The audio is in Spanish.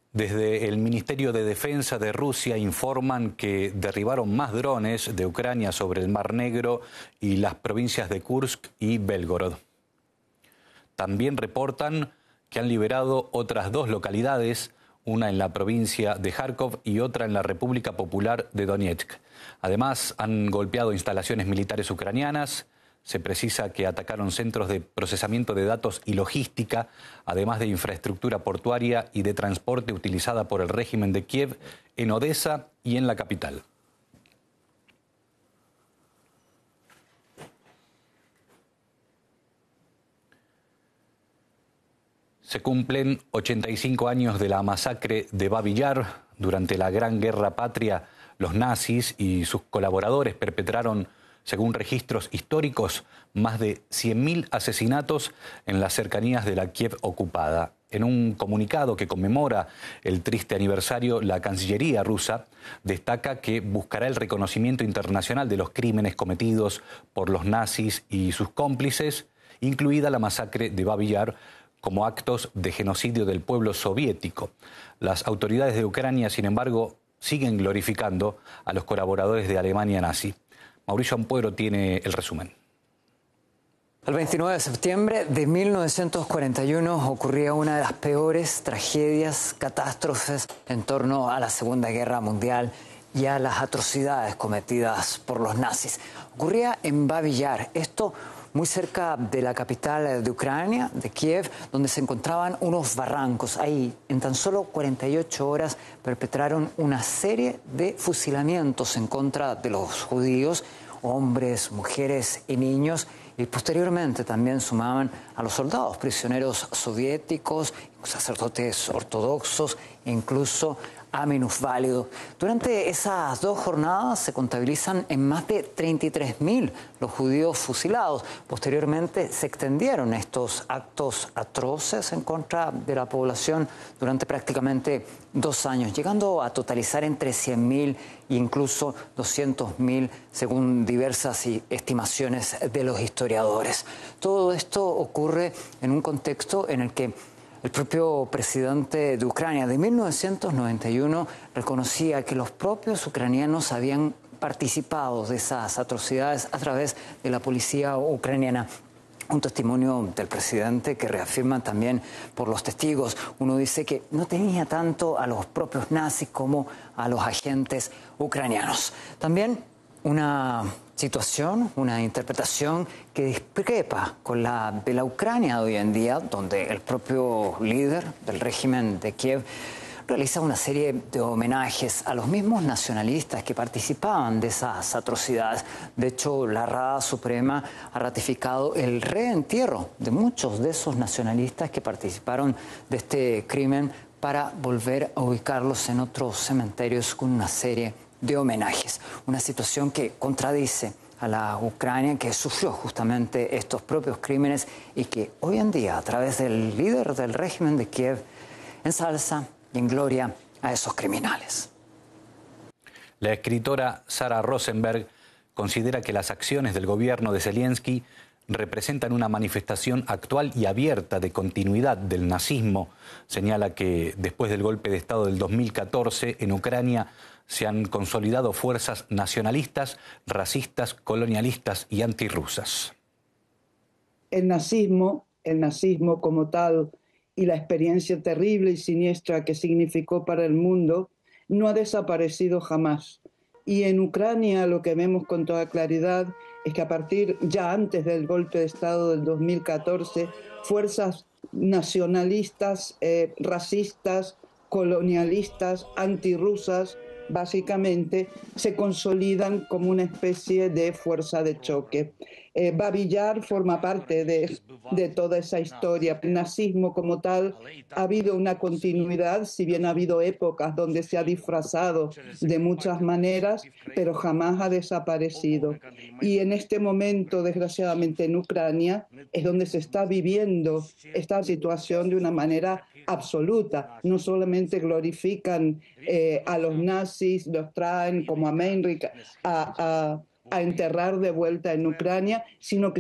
Desde el Ministerio de Defensa de Rusia informan que derribaron más drones de Ucrania sobre el Mar Negro y las provincias de Kursk y Belgorod. También reportan que han liberado otras dos localidades, una en la provincia de Kharkov y otra en la República Popular de Donetsk. Además, han golpeado instalaciones militares ucranianas. Se precisa que atacaron centros de procesamiento de datos y logística, además de infraestructura portuaria y de transporte utilizada por el régimen de Kiev en Odesa y en la capital. Se cumplen 85 años de la masacre de Babi Yar. Durante la Gran Guerra Patria, los nazis y sus colaboradores perpetraron, según registros históricos, más de 100.000 asesinatos en las cercanías de la Kiev ocupada. En un comunicado que conmemora el triste aniversario, la Cancillería rusa destaca que buscará el reconocimiento internacional de los crímenes cometidos por los nazis y sus cómplices, incluida la masacre de Babi Yar, como actos de genocidio del pueblo soviético. Las autoridades de Ucrania, sin embargo, siguen glorificando a los colaboradores de Alemania nazi. Mauricio Ampuero tiene el resumen. El 29 de septiembre de 1941 ocurría una de las peores tragedias, catástrofes en torno a la Segunda Guerra Mundial y a las atrocidades cometidas por los nazis. Ocurría en Babi Yar, esto muy cerca de la capital de Ucrania, de Kiev, donde se encontraban unos barrancos. Ahí, en tan solo 48 horas, perpetraron una serie de fusilamientos en contra de los judíos, hombres, mujeres y niños, y posteriormente también sumaban a los soldados prisioneros soviéticos, sacerdotes ortodoxos e incluso a minusválidos. Durante esas dos jornadas se contabilizan en más de 33.000 los judíos fusilados. Posteriormente se extendieron estos actos atroces en contra de la población durante prácticamente 2 años, llegando a totalizar entre 100.000 e incluso 200.000 según diversas estimaciones de los historiadores. Todo esto ocurre en un contexto en el que el propio presidente de Ucrania de 1991 reconocía que los propios ucranianos habían participado de esas atrocidades a través de la policía ucraniana. Un testimonio del presidente que reafirma también por los testigos. Uno dice que no tenía tanto a los propios nazis como a los agentes ucranianos. También una situación, una interpretación que discrepa con la de la Ucrania de hoy en día, donde el propio líder del régimen de Kiev realiza una serie de homenajes a los mismos nacionalistas que participaban de esas atrocidades. De hecho, la Rada Suprema ha ratificado el reentierro de muchos de esos nacionalistas que participaron de este crimen para volver a ubicarlos en otros cementerios con una serie de homenajes. Una situación que contradice a la Ucrania que sufrió justamente estos propios crímenes y que hoy en día, a través del líder del régimen de Kiev, ensalza y engloria a esos criminales. La escritora Sara Rosenberg considera que las acciones del gobierno de Zelensky representan una manifestación actual y abierta de continuidad del nazismo. Señala que después del golpe de Estado del 2014 en Ucrania se han consolidado fuerzas nacionalistas, racistas, colonialistas y antirrusas. El nazismo como tal y la experiencia terrible y siniestra que significó para el mundo no ha desaparecido jamás. Y en Ucrania lo que vemos con toda claridad es que a partir, ya antes del golpe de Estado del 2014, fuerzas nacionalistas, racistas, colonialistas, antirrusas, básicamente se consolidan como una especie de fuerza de choque. Babi Yar forma parte de toda esa historia. El nazismo como tal ha habido una continuidad, si bien ha habido épocas donde se ha disfrazado de muchas maneras, pero jamás ha desaparecido. Y en este momento, desgraciadamente en Ucrania, es donde se está viviendo esta situación de una manera absoluta. No solamente glorifican a los nazis, los traen como a Meinrich a enterrar de vuelta en Ucrania, sino que